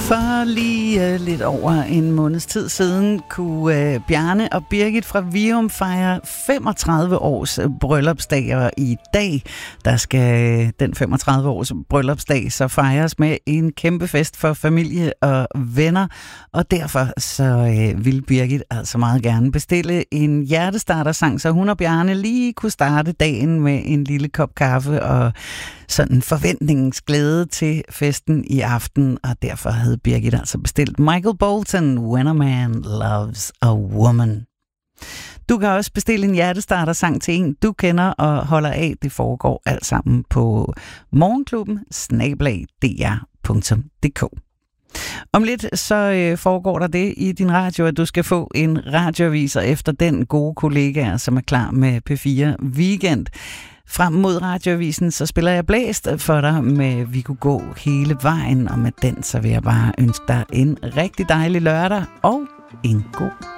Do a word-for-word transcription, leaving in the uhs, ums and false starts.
For lige uh, lidt over en måneds tid siden kunne uh, Bjarne og Birgit fra Virum fejre femogtredive års bryllupsdag, og i dag der skal uh, den femogtredive års bryllupsdag så fejres med en kæmpe fest for familie og venner, og derfor så uh, vil Birgit altså meget gerne bestille en hjertestartersang, så hun og Bjarne lige kunne starte dagen med en lille kop kaffe og sådan forventningens glæde til festen i aften, og derfor havde Birgit altså bestilt Michael Bolton, When a Man Loves a Woman. Du kan også bestille en hjertestartersang til en, du kender og holder af. Det foregår alt sammen på morgenklubben snabel-a d r punktum d k. Om lidt så øh, foregår der det i din radio, at du skal få en radioaviser efter den gode kollega, som er klar med P fire Weekend. Frem mod radioavisen, så spiller jeg Blæst for dig med Vi kunne gå hele vejen, og med den så vil jeg bare ønske dig en rigtig dejlig lørdag og en god